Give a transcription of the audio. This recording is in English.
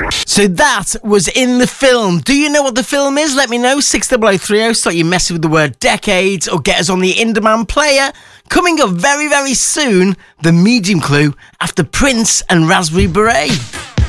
So that was in the film. Do you know what the film is? Let me know. 60030. Start you messing with the word decades or get us on the In-Demand player. Coming up very, very soon, the medium clue after Prince and Raspberry Beret.